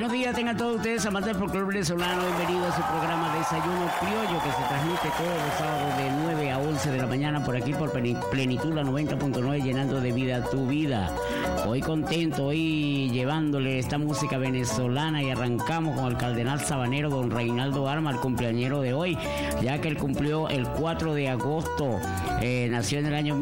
Buenos días, tengan todos ustedes, amantes del folclore venezolano. Bienvenidos a su programa Desayuno Criollo, que se transmite todos los sábados de 9 a 11 de la mañana por aquí, por Plenitud la 90.9, llenando de vida tu vida. Hoy contento, hoy llevándole esta música venezolana, y arrancamos con el cardenal sabanero don Reinaldo Armas, el cumpleañero de hoy, ya que él cumplió el 4 de agosto. Nació en el año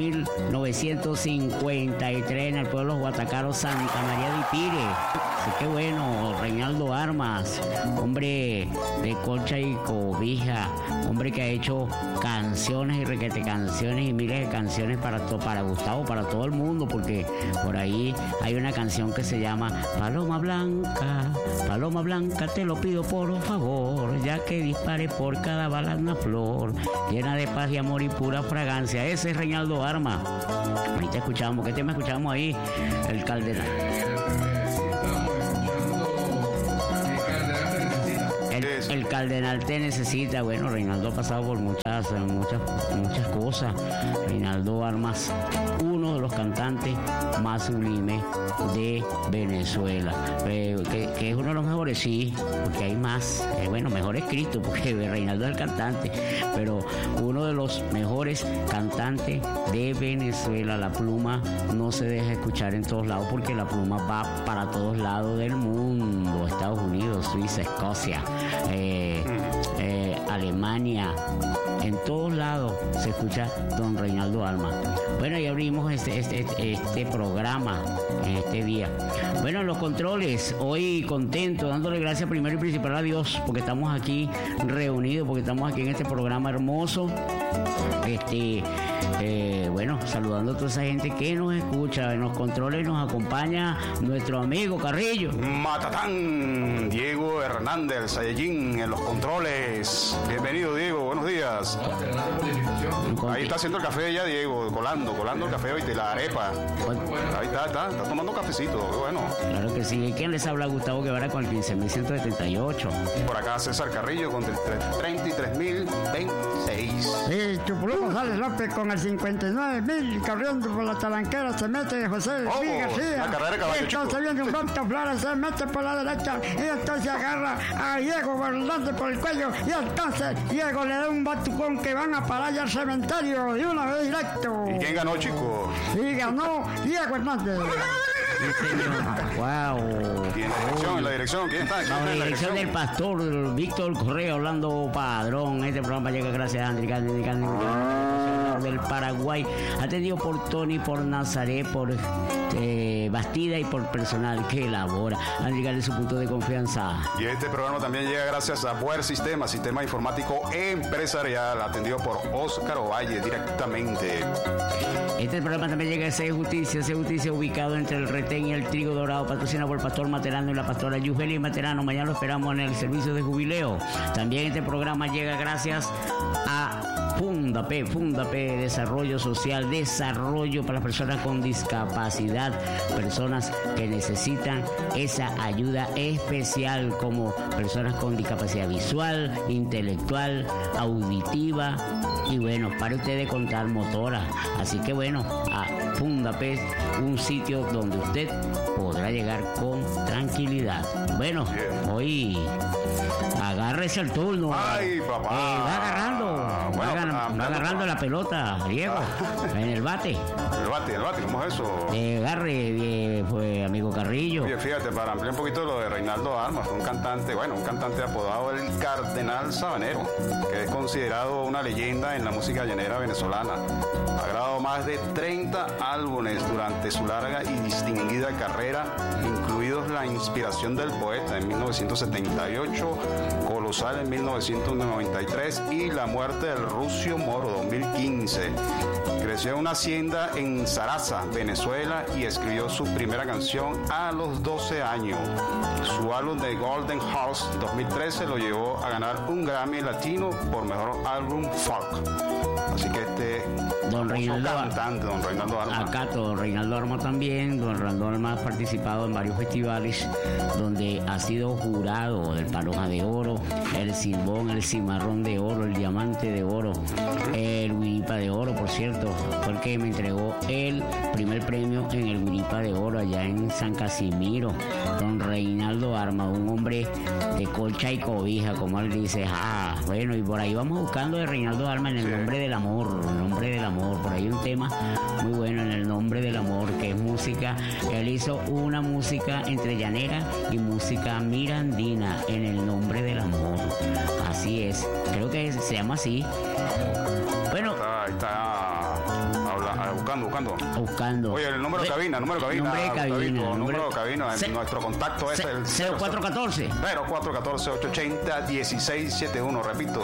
1953 en el pueblo guatacaros Santa María de Ipire. Así que bueno, Reinaldo Armas, hombre de colcha y cobija, hombre que ha hecho canciones y requete canciones y miles de canciones para Gustavo, para todo el mundo, porque por ahí hay una canción que se llama Paloma Blanca, te lo pido por favor, ya que dispare por cada bala una flor, llena de paz y amor y pura fragancia. Ese es Reinaldo Armas. Ahorita escuchamos, ¿qué tema escuchamos ahí? El cardenal. El cardenal te necesita. Bueno, Reinaldo ha pasado por muchas cosas. Reinaldo Armas, uno de los cantantes más sublimes de Venezuela, que es uno de los mejores, sí, porque hay más, mejor escrito, porque Reinaldo es el cantante, pero uno de los mejores cantantes de Venezuela. La pluma no se deja escuchar en todos lados, porque la pluma va para todos lados del mundo: Estados Unidos, Suiza, Escocia, Alemania, en todos lados se escucha don Reinaldo Armas. Bueno, y abrimos este programa en este día. Bueno, los controles, hoy contento, dándole gracias primero y principal a Dios, porque estamos aquí reunidos, porque estamos aquí en este programa hermoso. Saludando a toda esa gente que nos escucha. En los controles nos acompaña nuestro amigo Carrillo. Matatán, Diego Hernández, Saiyajin en los controles. Bienvenido, Diego, buenos días. Ahí está haciendo el café ya, Diego, colando el café hoy de la arepa. Ahí está tomando cafecito, bueno. Claro que sí. ¿Quién les habla? Gustavo Guevara con el 15.178. Por acá César Carrillo con el 33.026. Y Chupulú González López con el 59.000, corriendo por la talanquera se mete José Luis García. La carrera de caballo, entonces viene Humberto Flores, se mete por la derecha y entonces agarra a Diego Hernández por el cuello, y entonces Diego le da un batucón que van a parar ya al cementerio de una vez directo. ¿Y quién ganó, chico? Y ganó Diego Hernández. Wow. ¿En la dirección? ¿Quién está? La dirección del pastor Víctor Correa Orlando Padrón. Este programa llega gracias a André del Paraguay, atendido por Tony, por Nazaret, por Bastida y por personal que elabora. André es su punto de confianza. Y este programa también llega gracias a Buer Sistema Informático Empresarial, atendido por Óscar Ovalle directamente. Este programa también llega a C Justicia, ubicado entre el Retén y el Trigo Dorado, patrocinado por el pastor Materano y la pastora Yusbeli Materano. Mañana lo esperamos en el servicio de jubileo. También este programa llega gracias a Funda P, desarrollo social, desarrollo para las personas con discapacidad, personas que necesitan esa ayuda especial, como personas con discapacidad visual, intelectual, auditiva, y bueno, para ustedes contar motora. Así que bueno, a Funda P, un sitio donde usted podrá llegar con tranquilidad. Bueno, hoy agárrese el turno. Ay, papá. Va agarrando la pelota, Diego, en el bate. El bate, ¿cómo es eso? Agarre, amigo Carrillo. Oye, fíjate, para ampliar un poquito lo de Reinaldo Armas, un cantante apodado el Cardenal Sabanero, que es considerado una leyenda en la música llanera venezolana. Ha grabado más de 30 álbumes durante su larga y distinguida carrera, incluidos La inspiración del poeta en 1978, Colosal en 1993 y La muerte del Rucio Moro 2015. Creció en una hacienda en Zaraza, Venezuela, y escribió su primera canción a los 12 años. Su álbum The Golden Horse 2013 lo llevó a ganar un Grammy Latino por mejor álbum folk. Así que este Don Reinaldo cantante, don Reinaldo Armas. Acá don Reinaldo Armas también. Don Reinaldo Armas ha participado en varios festivales donde ha sido jurado del Paloma de Oro, el Silbón, el Cimarrón de Oro, el Diamante de Oro, el Guiripa de Oro, por cierto, fue el que me entregó el primer premio en el Guiripa de Oro allá en San Casimiro. Don Reinaldo Armas, un hombre de colcha y cobija, como él dice. Bueno, y por ahí vamos buscando de Reinaldo Armas en el nombre del amor, por ahí un tema muy bueno en el nombre del amor, que es música. Él hizo una música entre llanera y música mirandina en el nombre del amor. Así es, creo que se llama así. Bueno, está buscando. Oye, el número de cabina. Número de cabina. Nuestro contacto es el 0414 880-1671. Repito,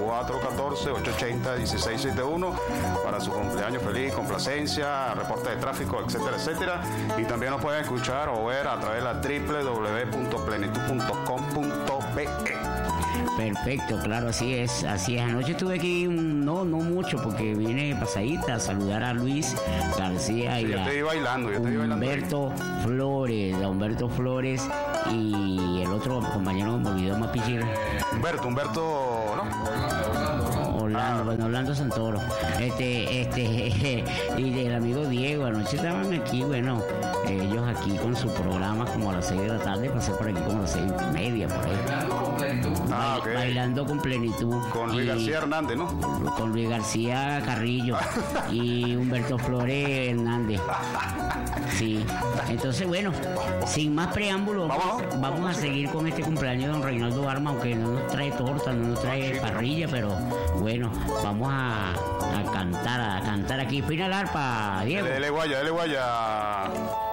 0414-880-1671 para su cumpleaños feliz, complacencia, reporte de tráfico, etcétera, etcétera. Y también nos pueden escuchar o ver a través de la www.plenitud.com.be. Perfecto, claro, así es. Anoche estuve aquí, no mucho, porque vine pasadita a saludar a Luis García y a Humberto Flores y el otro compañero me olvidó más pichir. Humberto, ¿no? Orlando Santoro. Y del amigo Diego, anoche estaban aquí, bueno, ellos aquí con su programa como a las 6 de la tarde, pasé por aquí como a las 6:30 por ahí. Okay. Bailando con plenitud. Con Luis García Hernández, ¿no? Con Luis García Carrillo y Humberto Flores Hernández. Sí. Entonces, bueno, sin más preámbulos, vamos a seguir con este cumpleaños de don Reinaldo Armas, aunque no nos trae torta, no nos trae parrilla, pero bueno, vamos a cantar aquí. Fina el arpa, Diego. Dele guaya.